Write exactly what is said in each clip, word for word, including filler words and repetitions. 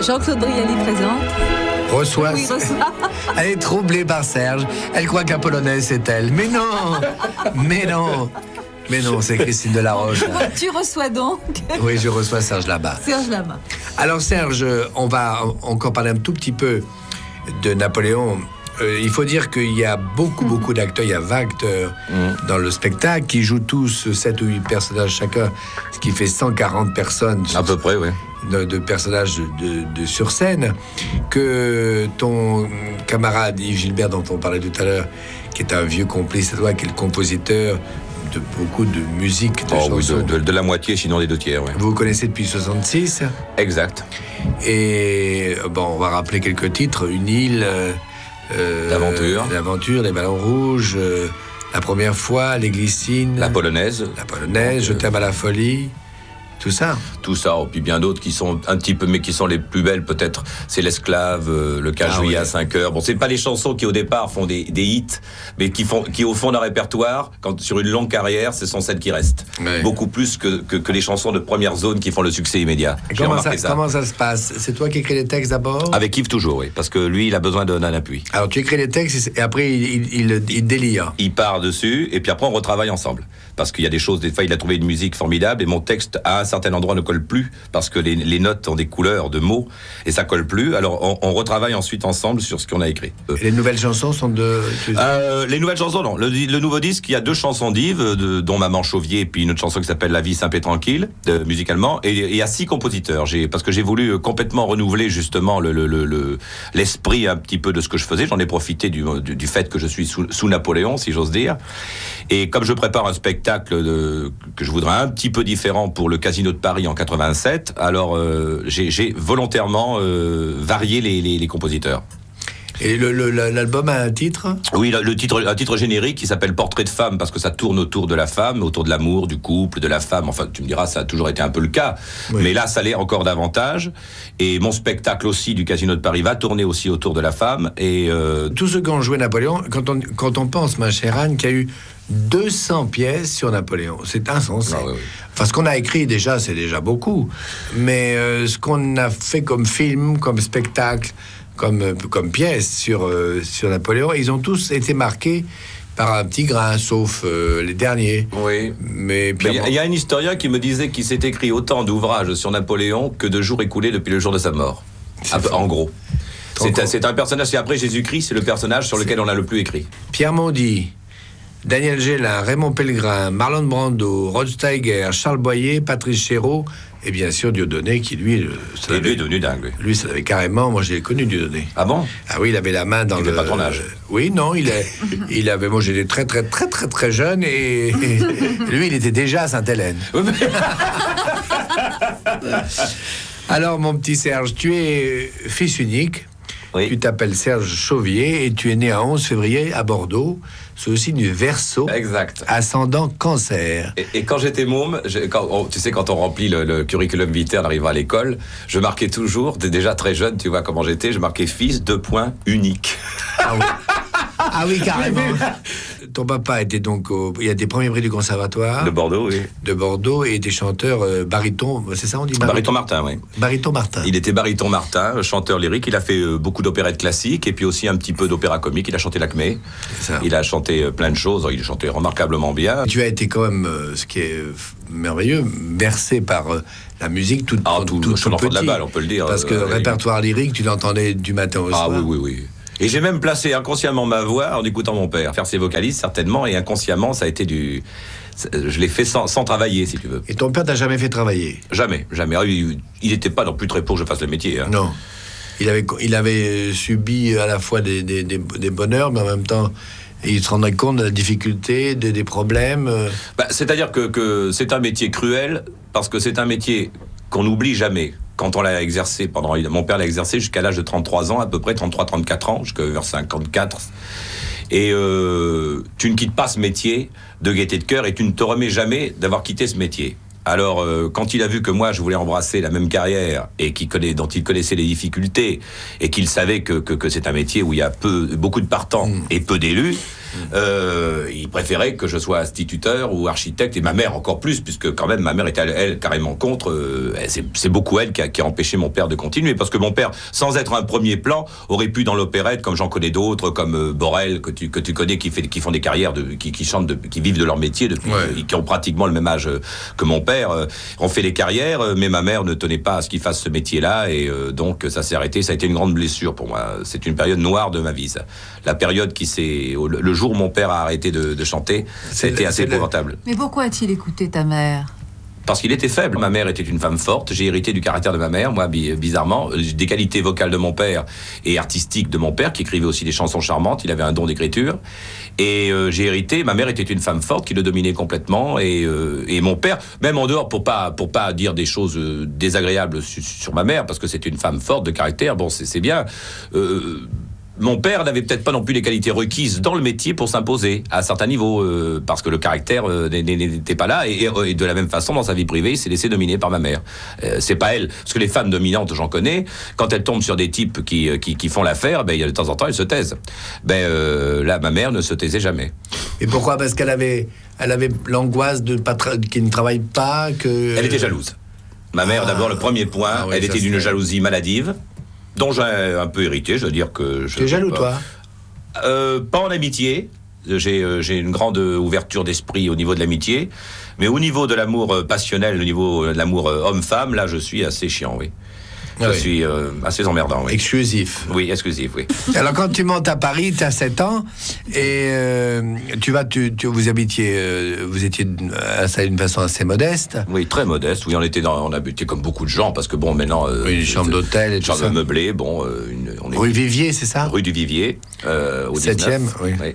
Jean-Claude Brialy présente. Reçoit. Oui, reçoit. Elle est troublée par Serge. Elle croit qu'un Polonais, c'est elle. Mais non. Mais non. Mais non, c'est Christine Delaroche. Tu reçois donc. Oui, je reçois Serge Lama. Serge Lama. Alors Serge, on va encore parler un tout petit peu de Napoléon. Euh, il faut dire qu'il y a beaucoup, beaucoup d'acteurs, il y a vingt acteurs mmh. dans le spectacle qui jouent tous sept ou huit personnages chacun, ce qui fait cent quarante personnes. À peu près, oui. De, de personnages de, de, de sur scène, que ton camarade Yves Gilbert, dont on parlait tout à l'heure, qui est un vieux complice à toi, qui est le compositeur de beaucoup de musique, de oh, chansons. Oui, de, de, de la moitié, sinon des deux tiers, oui. Vous vous connaissez depuis soixante-six. Exact. Et bon, on va rappeler quelques titres. Une île... Euh, L'aventure. L'aventure, les ballons rouges, euh, la première fois, les glycines. La polonaise. La polonaise, je t'aime à la folie. Tout ça. Tout ça, et puis bien d'autres qui sont un petit peu, mais qui sont les plus belles peut-être. C'est l'esclave, euh, le quinze ah, juillet oui. à cinq heures. Bon, c'est pas les chansons qui au départ font des, des hits, mais qui font, qui au fond d'un répertoire, quand sur une longue carrière, ce sont celles qui restent. Oui. Beaucoup plus que, que, que les chansons de première zone qui font le succès immédiat. Comment ça, ça. comment ça se passe? C'est toi qui écris les textes d'abord? Avec Yves toujours, oui, parce que lui, il a besoin d'un appui. Alors tu écris les textes et après il, il, il, il délire. Il part dessus et puis après on retravaille ensemble. Parce qu'il y a des choses, des fois il a trouvé une musique formidable et mon texte à un certain endroit ne colle plus parce que les, les notes ont des couleurs de mots et ça colle plus. Alors on, on retravaille ensuite ensemble sur ce qu'on a écrit. Et les nouvelles chansons sont de... Euh, les nouvelles chansons, non. Le, le nouveau disque, il y a deux chansons d'Yves, de, dont Maman Chauvier et puis une autre chanson qui s'appelle La vie simple et tranquille, de, musicalement. Et il y a six compositeurs. J'ai, parce que j'ai voulu complètement renouveler justement le, le, le, le, l'esprit un petit peu de ce que je faisais. J'en ai profité du, du, du fait que je suis sous, sous Napoléon, si j'ose dire. Et comme je prépare un spectacle de, que je voudrais un petit peu différent pour le Casino de Paris en quatre-vingt-sept, alors euh, j'ai, j'ai volontairement euh, varié les, les, les compositeurs. Et le, le, l'album a un titre? Oui, le titre, un titre générique qui s'appelle Portrait de femme, parce que ça tourne autour de la femme, autour de l'amour, du couple, de la femme. Enfin, tu me diras, ça a toujours été un peu le cas. Oui. Mais là, ça l'est encore davantage. Et mon spectacle aussi du Casino de Paris va tourner aussi autour de la femme. Et euh... tous ceux qui ont joué Napoléon, quand on, quand on pense, ma chère Anne, qu'il y a eu deux cents pièces sur Napoléon, c'est insensé. Ah, oui, oui. Enfin, ce qu'on a écrit déjà, c'est déjà beaucoup. Mais euh, ce qu'on a fait comme film, comme spectacle, comme, comme pièce sur, euh, sur Napoléon, ils ont tous été marqués par un petit grain, sauf euh, les derniers. Oui. Mais il y, y a un historien qui me disait qu'il s'est écrit autant d'ouvrages sur Napoléon que de jours écoulés depuis le jour de sa mort. Un peu, en gros. C'est un, c'est un personnage, c'est après Jésus-Christ, c'est le personnage sur lequel on a le plus écrit. Pierre Mondy, Daniel Gélin, Raymond Pellegrin, Marlon Brando, Rod Steiger, Charles Boyer, Patrice Chéreau, et bien sûr Dieudonné, qui lui... Ça et lui est devenu dingue, lui. Lui, ça l'avait carrément... Moi, je l'ai connu, Dieudonné. Ah bon? Ah oui, il avait la main dans il le... Il avait pas ton âge. Oui, non, il, est, il avait... Moi, j'étais très, très, très, très, très jeune, et, et lui, il était déjà à Sainte-Hélène. Alors, mon petit Serge, tu es fils unique. Oui. Tu t'appelles Serge Chauvier et tu es né à onze février à Bordeaux. C'est aussi du Verseau. Exact. Ascendant Cancer. Et, et quand j'étais môme, je, quand on, tu sais, quand on remplit le, le curriculum vitae en arrivant à l'école, je marquais toujours, déjà très jeune, tu vois comment j'étais, je marquais fils, deux points, unique. Ah oui, ah oui carrément. Ton papa était donc au, il y a des premiers prix du conservatoire de Bordeaux, oui. De Bordeaux et était chanteur euh, baryton, c'est ça on dit baryton, baryton Martin, oui. Baryton Martin. Il était baryton Martin, chanteur lyrique. Il a fait euh, beaucoup d'opérettes classiques et puis aussi un petit peu d'opéra comique. Il a chanté l'Acmé. Il a chanté euh, plein de choses. Il chantait remarquablement bien. Tu as été quand même, euh, ce qui est euh, merveilleux, bercé par euh, la musique toute ah, tout, tout, tout, tout l'enfant de la balle, on peut le dire. Parce que euh, le répertoire lyrique, tu l'entendais du matin au soir. Ah oui, oui, oui. Et j'ai même placé inconsciemment ma voix en écoutant mon père faire ses vocalises, certainement, et inconsciemment, ça a été du... Je l'ai fait sans, sans travailler, si tu veux. Et ton père t'a jamais fait travailler? Jamais, jamais. Il n'était pas non plus très pour que je fasse le métier. Hein. Non. Il avait, il avait subi à la fois des, des, des, des bonheurs, mais en même temps... Et il se rendait compte de la difficulté, des, des problèmes. Bah, c'est-à-dire que, que c'est un métier cruel, parce que c'est un métier qu'on n'oublie jamais. Quand on l'a exercé, pendant, mon père l'a exercé jusqu'à l'âge de trente-trois ans, à peu près, trente-trois trente-quatre ans, jusqu'à vers cinquante-quatre. Et euh, tu ne quittes pas ce métier de gaieté de cœur et tu ne te remets jamais d'avoir quitté ce métier. Alors, euh, quand il a vu que moi, je voulais embrasser la même carrière et qu'il connaît, dont il connaissait les difficultés et qu'il savait que, que, que c'est un métier où il y a peu, beaucoup de partants mmh. et peu d'élus, Euh, il préférait que je sois instituteur ou architecte, et ma mère encore plus, puisque quand même ma mère était elle, elle carrément contre. Euh, c'est, c'est beaucoup elle qui a, qui a empêché mon père de continuer, parce que mon père, sans être un premier plan, aurait pu dans l'opérette, comme j'en connais d'autres, comme euh, Borel que tu que tu connais, qui fait qui font des carrières, de, qui, qui chantent, de, qui vivent de leur métier depuis, ouais. euh, qui ont pratiquement le même âge euh, que mon père, euh, ont fait des carrières, euh, mais ma mère ne tenait pas à ce qu'il fasse ce métier-là, et euh, donc ça s'est arrêté. Ça a été une grande blessure pour moi. C'est une période noire de ma vie, ça. La période qui s'est, le jour où mon père a arrêté de, de chanter, c'était assez épouvantable. Mais pourquoi a-t-il écouté ta mère ? Parce qu'il était faible. Ma mère était une femme forte. J'ai hérité du caractère de ma mère, moi, bizarrement. Des qualités vocales de mon père et artistiques de mon père, qui écrivait aussi des chansons charmantes. Il avait un don d'écriture. Et euh, j'ai hérité. Ma mère était une femme forte qui le dominait complètement. Et, euh, et mon père, même en dehors, pour pas, pour pas dire des choses euh, désagréables sur, sur ma mère, parce que c'était une femme forte de caractère, bon, c'est, c'est bien. Euh, Mon père n'avait peut-être pas non plus les qualités requises dans le métier pour s'imposer à certains niveaux, euh, parce que le caractère euh, n'était pas là, et, et de la même façon, dans sa vie privée, il s'est laissé dominer par ma mère. Euh, c'est pas elle, parce que les femmes dominantes, j'en connais, quand elles tombent sur des types qui, qui, qui font l'affaire, ben, il y a de temps en temps, elles se taisent. Ben, euh, là, ma mère ne se taisait jamais. Et pourquoi ? Parce qu'elle avait, elle avait l'angoisse de pas tra- qu'il ne travaille pas, que... Elle était jalouse. Ma mère, ah, d'abord, le premier point, ah, oui, elle était d'une jalousie maladive, dont j'ai un peu hérité, je veux dire que... Tu es jaloux, pas, toi euh, Pas en amitié. J'ai, euh, j'ai une grande ouverture d'esprit au niveau de l'amitié. Mais au niveau de l'amour passionnel, au niveau de l'amour homme-femme, là, je suis assez chiant, oui. Je ah oui. suis euh, assez emmerdant, oui. Exclusif. Oui, exclusif, oui. Alors, quand tu montes à Paris, tu as sept ans, et euh, tu vas, tu, tu, vous habitiez, euh, vous étiez installé d'une façon assez modeste. Oui, très modeste. Oui, on était dans, on habitait comme beaucoup de gens, parce que bon, maintenant... Euh, oui, une chambre d'hôtel et tout ça. Chambre meublée, bon... Euh, une, on est, rue Vivier, c'est ça ? Rue du Vivier, euh, au septième, oui. oui.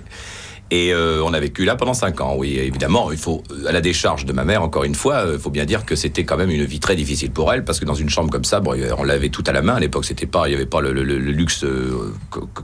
Et euh, on a vécu là pendant cinq ans, oui. Évidemment, il faut, à la décharge de ma mère, encore une fois, il faut bien dire que c'était quand même une vie très difficile pour elle, parce que dans une chambre comme ça, bon, on l'avait tout à la main. À l'époque, c'était pas, il n'y avait pas le, le, le luxe euh,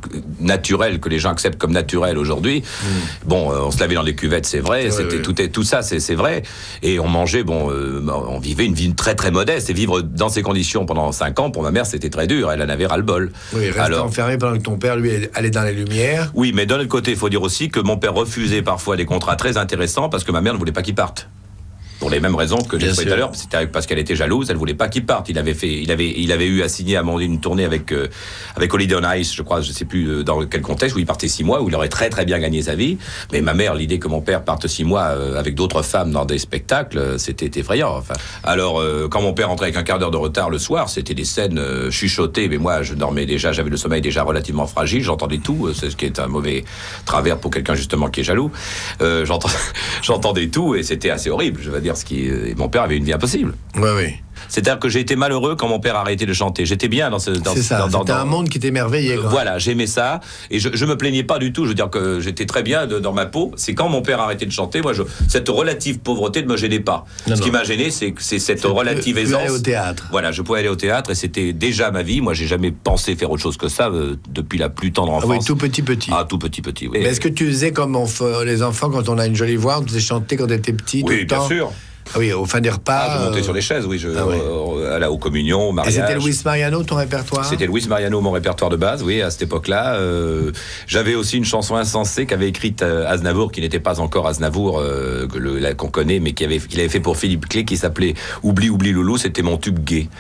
naturel que les gens acceptent comme naturel aujourd'hui. Mmh. Bon, euh, on se lavait dans les cuvettes, c'est vrai. Ouais, c'était ouais. Tout, tout ça, c'est, c'est vrai. Et on mangeait, bon, euh, on vivait une vie très très modeste. Et vivre dans ces conditions pendant cinq ans, pour ma mère, c'était très dur. Elle en avait ras-le-bol. Oui, rester Alors, enfermé pendant que ton père, lui, allait dans les lumières. Oui, mais d'un autre côté, il faut dire aussi que mon père refusait parfois des contrats très intéressants parce que ma mère ne voulait pas qu'il parte. Pour les mêmes raisons que j'ai dit tout à l'heure, c'était parce qu'elle était jalouse, elle voulait pas qu'il parte. Il avait fait, il avait, il avait eu à signer à Amandine une tournée avec euh, avec Holiday on Ice, je crois, je sais plus euh, dans quel contexte, où il partait six mois, où il aurait très très bien gagné sa vie. Mais ma mère, l'idée que mon père parte six mois euh, avec d'autres femmes dans des spectacles, euh, c'était effrayant. Enfin, alors euh, quand mon père rentrait avec un quart d'heure de retard le soir, c'était des scènes euh, chuchotées. Mais moi, je dormais déjà, j'avais le sommeil déjà relativement fragile, j'entendais tout. Euh, c'est ce qui est un mauvais travers pour quelqu'un justement qui est jaloux. Euh, j'entends, j'entendais tout et c'était assez horrible. Je veux dire ce qui euh, mon père avait une vie impossible. Oui, oui. C'est-à-dire que j'ai été malheureux quand mon père a arrêté de chanter. J'étais bien dans ce... Dans, c'est ça, dans, c'était dans, un monde qui t'émerveillait. Euh, voilà, j'aimais ça. Et je, je me plaignais pas du tout. Je veux dire que j'étais très bien de, dans ma peau. C'est quand mon père a arrêté de chanter, moi, je, cette relative pauvreté ne me gênait pas. Non, ce non. qui m'a gêné, c'est, c'est cette c'est relative plus, aisance. Plus aller au théâtre. Voilà, je pouvais aller au théâtre et c'était déjà ma vie. Moi, j'ai jamais pensé faire autre chose que ça euh, depuis la plus tendre enfance. Ah oui, tout petit petit. Ah, tout petit petit, oui. Mais est-ce que tu faisais comme on fait, les enfants, quand on a une jolie voix, on faisait chanter quand on était petit, tout oui, le bien temps? sûr. Ah oui, au fin des repas. Ah, je montais euh... sur les chaises, oui. Je, ah oui. euh, à la aux communions, au mariage. Et c'était Luis Mariano, ton répertoire? C'était Luis Mariano, mon répertoire de base, oui, à cette époque-là. Euh, j'avais aussi une chanson insensée qu'avait écrite euh, Aznavour, qui n'était pas encore Aznavour, euh, que le, la, qu'on connaît, mais qui avait, qu'il avait fait pour Philippe Clé, qui s'appelait Oublie, oublie loulou, c'était mon tube gay.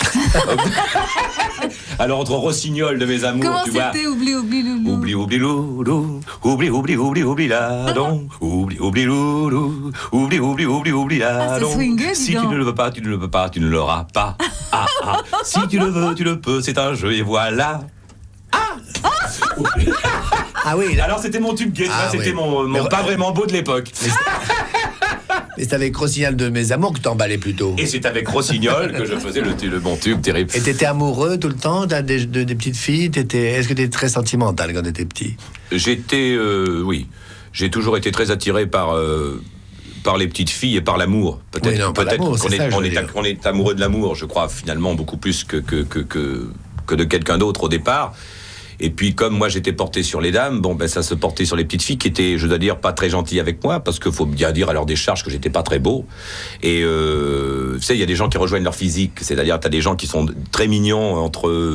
Alors, entre Rossignol de mes amours, comment tu vois. Comment c'était Oublie, oublie loulou? Oublie, oublie loulou, oublie, oublie, oublie, oublie là, donc. Oublie, oublie loulou, oublie, oublie, oublie, oublie là, ah, donc. Swingé, si tu ne le veux pas, tu ne le peux pas, tu ne l'auras pas. Ah, ah. Si tu le veux, tu le peux, c'est un jeu, et voilà. Ah Ah oui. Là... Alors, c'était mon tube gay, ah, c'était oui. mon, mon mais... pas vraiment beau de l'époque. Mais Mais c'est avec Rossignol de mes amours que t'emballais plutôt. Et c'est avec Rossignol que je faisais le, le bon tube terrible. Et t'étais amoureux tout le temps des, des, des petites filles t'étais, est-ce que t'étais très sentimental quand t'étais petit? J'étais, euh, oui. J'ai toujours été très attiré par... Euh, par les petites filles et par l'amour. Peut-être, oui, non, peut-être l'amour, qu'on est, est, ça, on, est, on est amoureux de l'amour, je crois, finalement, beaucoup plus que, que, que, que, que de quelqu'un d'autre au départ. Et puis, comme moi, j'étais porté sur les dames, bon, ben, ça se portait sur les petites filles qui étaient, je dois dire, pas très gentilles avec moi, parce qu'il faut bien dire à leur décharge que j'étais pas très beau. Et, euh, tu sais, il y a des gens qui rejoignent leur physique. C'est-à-dire, t'as des gens qui sont très mignons entre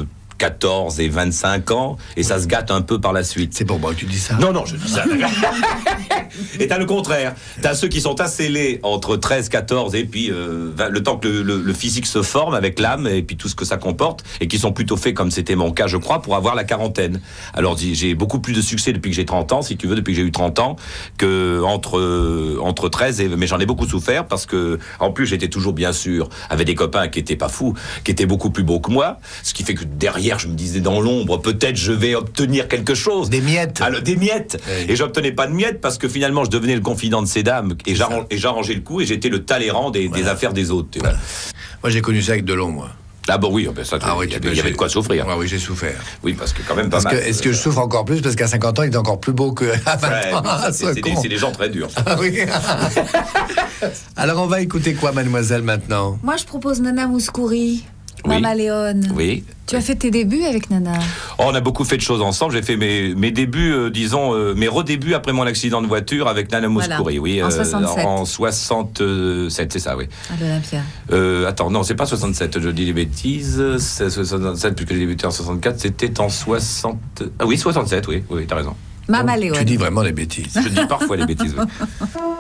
quatorze et vingt-cinq ans, et ça se gâte un peu par la suite. C'est pour moi que tu dis ça? Non, non, je dis ça. Et t'as le contraire. T'as ceux qui sont ascellés entre treize, quatorze et puis euh, le temps que le, le, le physique se forme avec l'âme et puis tout ce que ça comporte, et qui sont plutôt faits, comme c'était mon cas, je crois, pour avoir la quarantaine. Alors j'ai beaucoup plus de succès depuis que j'ai trente ans, si tu veux, depuis que j'ai eu trente ans, que entre, euh, entre treize et... Mais j'en ai beaucoup souffert parce que, en plus, j'étais toujours, bien sûr, avec des copains qui étaient pas fous, qui étaient beaucoup plus beaux que moi, ce qui fait que derrière, je me disais dans l'ombre, peut-être je vais obtenir quelque chose. Des miettes. Alors, des miettes. Oui. Et j'obtenais pas de miettes parce que finalement, je devenais le confident de ces dames et j'arrangeais le coup et j'étais le Talleyrand des, voilà. des affaires des autres. Tu vois. Voilà. Moi, j'ai connu ça avec Delon, moi. Ah bon, oui, ben ça, ah, oui, il y avait, il y avait de quoi souffrir. Ah, oui, j'ai souffert. Oui, parce que quand même pas parce mal. Que, est-ce que je souffre encore plus parce qu'à cinquante ans, il est encore plus beau qu'à vingt ans. Ouais, c'est des, des gens très durs. Ça. Ah, oui. Alors, on va écouter quoi, mademoiselle, maintenant? Moi, je propose Nana Mouskouri. Oui. Mama Léone. Oui. Tu as fait tes débuts avec Nana? Oh, on a beaucoup fait de choses ensemble. J'ai fait mes, mes débuts, euh, disons, euh, mes redébuts après mon accident de voiture avec Nana Mouskouri. Voilà. Oui, en soixante-sept. En soixante-sept, c'est ça, oui. À l'Olympia. Euh, attends, non, c'est pas soixante-sept, je dis des bêtises. C'est soixante-sept, puisque j'ai débuté en soixante-quatre, c'était en soixante... Ah oui, soixante-sept, oui, oui, t'as raison. Mama Léone. Tu dis vraiment des bêtises. Je dis parfois des bêtises, oui.